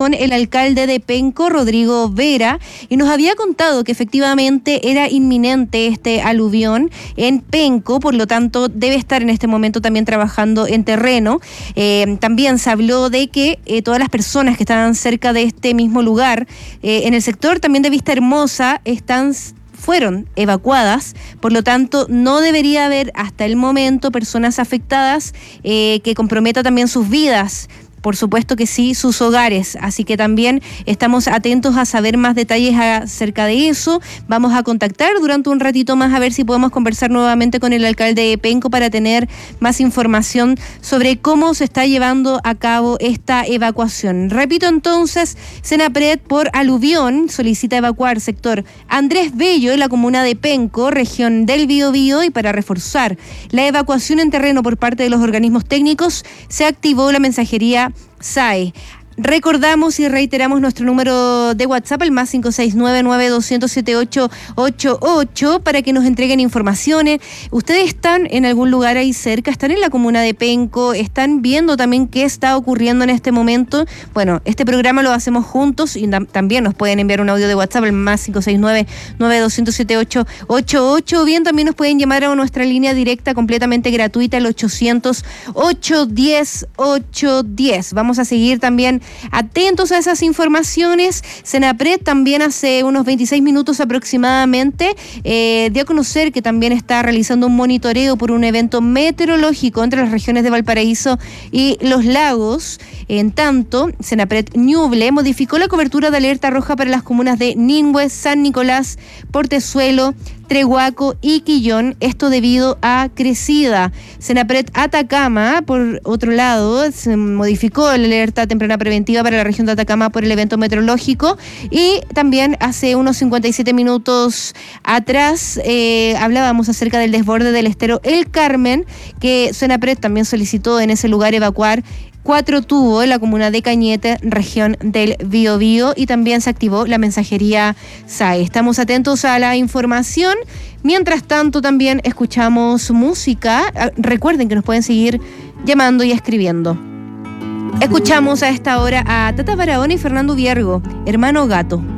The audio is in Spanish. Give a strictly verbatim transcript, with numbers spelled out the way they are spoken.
con el alcalde de Penco, Rodrigo Vera, y nos había contado que efectivamente era inminente este aluvión en Penco, por lo tanto debe estar en este momento también trabajando en terreno. Eh, también se habló de que eh, todas las personas que estaban cerca de este mismo lugar, eh, en el sector también de Vista Hermosa, están fueron evacuadas, por lo tanto no debería haber hasta el momento personas afectadas eh, que comprometa también sus vidas. Por supuesto que sí, sus hogares, así que también estamos atentos a saber más detalles acerca de eso. Vamos a contactar durante un ratito más a ver si podemos conversar nuevamente con el alcalde de Penco para tener más información sobre cómo se está llevando a cabo esta evacuación. Repito entonces, Senapred por aluvión solicita evacuar sector Andrés Bello en la comuna de Penco, región del Biobío, y para reforzar la evacuación en terreno por parte de los organismos técnicos se activó la mensajería S A E. Recordamos y reiteramos nuestro número de WhatsApp, el más cinco seis nueve, nueve dos cero cero, siete ocho ocho ocho, para que nos entreguen informaciones. ¿Ustedes están en algún lugar ahí cerca? ¿Están en la comuna de Penco? ¿Están viendo también qué está ocurriendo en este momento? Bueno, este programa lo hacemos juntos y también nos pueden enviar un audio de WhatsApp, el más cinco seis nueve, nueve dos cero cero, siete ocho ocho ocho, o bien también nos pueden llamar a nuestra línea directa completamente gratuita, el ochocientos, ocho diez, ocho diez. Vamos a seguir también atentos a esas informaciones. Senapred también hace unos veintiséis minutos aproximadamente eh, dio a conocer que también está realizando un monitoreo por un evento meteorológico entre las regiones de Valparaíso y Los Lagos. En tanto, Senapred Ñuble modificó la cobertura de alerta roja para las comunas de Ningüe, San Nicolás, Portezuelo, Trehuaco y Quillón, esto debido a crecida. Senapred Atacama, por otro lado, se modificó la alerta temprana preventiva para la región de Atacama por el evento meteorológico, y también hace unos cincuenta y siete minutos atrás eh, hablábamos acerca del desborde del estero El Carmen, que Senapred también solicitó en ese lugar evacuar cuatro tubos en la comuna de Cañete, región del Biobío, y también se activó la mensajería S A E. Estamos atentos a la información. Mientras tanto, también escuchamos música. Recuerden que nos pueden seguir llamando y escribiendo. Escuchamos a esta hora a Tata Barahona y Fernando Viergo, Hermano Gato.